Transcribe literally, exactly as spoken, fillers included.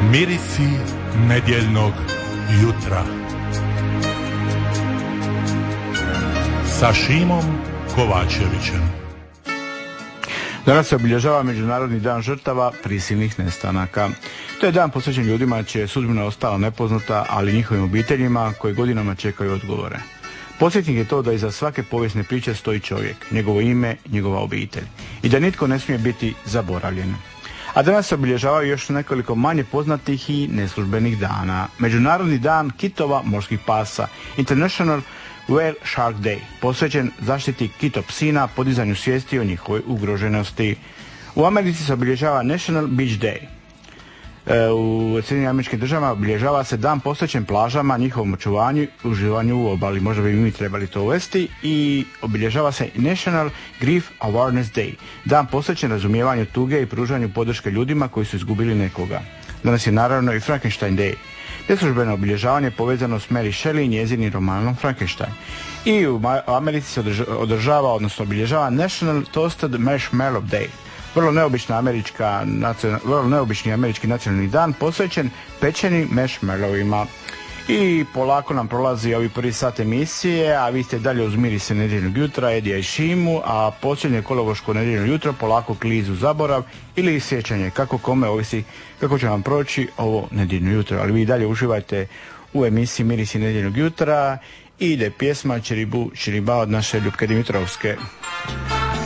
Mirisi nedjeljnog jutra sa Šimom Kovačevićem. Danas se obilježava Međunarodni dan žrtava prisilnih nestanaka. To je dan posvećen ljudima čija je sudbina ostala nepoznata, ali njihovim obiteljima koji godinama čekaju odgovore. Podsjetnik je to da iza svake povijesne priče stoji čovjek, njegovo ime, njegova obitelj i da nitko ne smije biti zaboravljen. A danas se obilježavaju još nekoliko manje poznatih i neslužbenih dana. Međunarodni dan kitova morskih pasa, International Whale Shark Day, posvećen zaštiti kitopsina, podizanju svijesti o njihovoj ugroženosti. U Americi se obilježava National Beach Day. U Sjedinjenim Američkim Državama obilježava se dan posvećen plažama, njihovom očuvanju i uživanju u obali. Možda bi mi trebali to uvesti. I obilježava se National Grief Awareness Day, dan posvećen razumijevanju tuge i pružanju podrške ljudima koji su izgubili nekoga. Danas je naravno i Frankenstein Day. Neslužbeno obilježavanje povezano s Mary Shelley i njezinim romanom Frankenstein. I u Americi se održava, odnosno obilježava National Toasted Marshmallow Day. Vrlo neobična američka, vrlo neobični američki nacionalni dan posvećen pečenim marshmallowima. I polako nam prolazi ovi prvi sat emisije, a vi ste dalje uz Mirisi nedjeljnog jutra, Edija i Šimu, a posljednje kolovoško nedjeljno jutro polako klizu zaborav ili sjećanje, kako kome ovisi kako će vam proći ovo nedjeljno jutro. Ali vi dalje uživajte u emisiji Mirisi nedjeljnog jutra i ide pjesma Čiribu Čiriba od naše Ljupke Dimitrovske.